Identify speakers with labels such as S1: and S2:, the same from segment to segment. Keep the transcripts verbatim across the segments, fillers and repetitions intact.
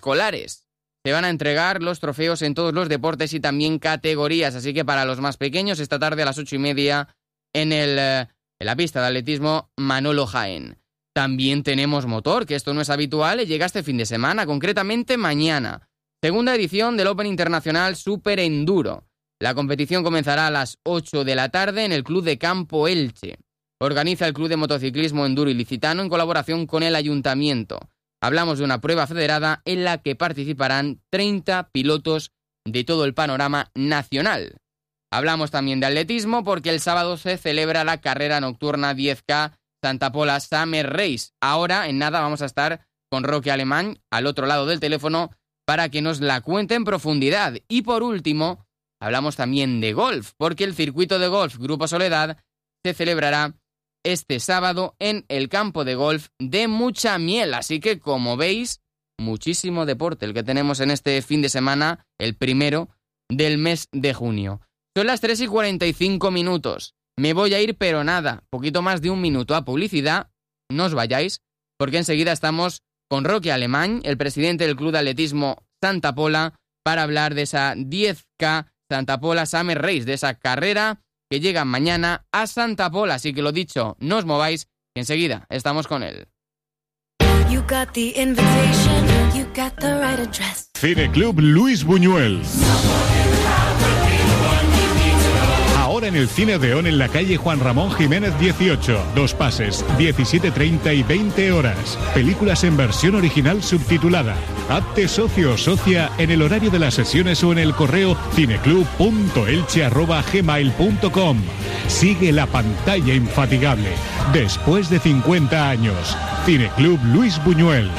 S1: escolares. Se van a entregar los trofeos en todos los deportes y también categorías, así que para los más pequeños, esta tarde a las ocho y media en, el, en la pista de atletismo Manolo Jaén. También tenemos motor, que esto no es habitual y llega este fin de semana, concretamente mañana. Segunda edición del Open Internacional Super Enduro. La competición comenzará a las ocho de la tarde en el Club de Campo Elche. Organiza el Club de Motociclismo Enduro Ilicitano en colaboración con el Ayuntamiento. Hablamos de una prueba federada en la que participarán treinta pilotos de todo el panorama nacional. Hablamos también de atletismo porque el sábado se celebra la carrera nocturna diez K Santa Pola Summer Race. Ahora, en nada, vamos a estar con Roque Alemán al otro lado del teléfono para que nos la cuente en profundidad. Y por último, hablamos también de golf, porque el circuito de golf Grupo Soledad se celebrará este sábado en el campo de golf de Muchamiel. Así que, como veis, muchísimo deporte el que tenemos en este fin de semana, el primero del mes de junio. Son las tres y cuarenta y cinco minutos. Me voy a ir, pero nada, poquito más de un minuto a publicidad. No os vayáis, porque enseguida estamos con Roque Alemán, el presidente del Club de Atletismo Santa Pola, para hablar de esa diez K Santa Pola Summer Race, de esa carrera que llega mañana a Santa Pola. Así que lo dicho, no os mováis, y enseguida estamos con él.
S2: You got the invitation, you got the right address.
S3: Cineclub Luis Buñuel. Ahora en el Cine Odeón en la calle Juan Ramón Jiménez dieciocho. Dos pases, diecisiete treinta y veinte horas. Películas en versión original subtitulada. Hazte socio o socia en el horario de las sesiones o en el correo cineclub punto elche arroba gmail punto com. Sigue la pantalla infatigable. Después de cincuenta años. Cineclub Luis Buñuel.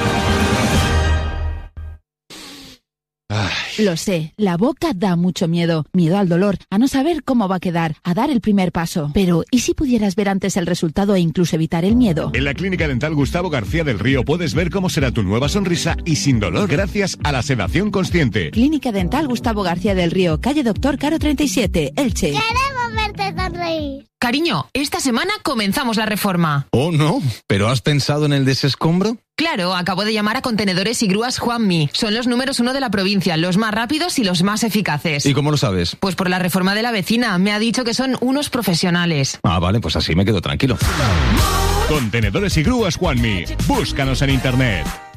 S4: Lo sé, la boca da mucho miedo. Miedo al dolor, a no saber cómo va a quedar, a dar el primer paso. Pero, ¿y si pudieras ver antes el resultado e incluso evitar el miedo?
S3: En la Clínica Dental Gustavo García del Río puedes ver cómo será tu nueva sonrisa y sin dolor gracias a la sedación consciente.
S4: Clínica Dental Gustavo García del Río, calle Doctor Caro treinta y siete, Elche.
S5: ¡Queremos verte sonreír!
S6: Cariño, esta semana comenzamos la reforma.
S7: Oh, no, ¿pero has pensado en el desescombro?
S6: Claro, acabo de llamar a Contenedores y Grúas Juanmi. Son los números uno de la provincia, los más rápidos y los más eficaces.
S7: ¿Y cómo lo sabes?
S6: Pues por la reforma de la vecina. Me ha dicho que son unos profesionales.
S7: Ah, vale, pues así me quedo tranquilo.
S3: Contenedores y Grúas Juanmi. Búscanos en internet.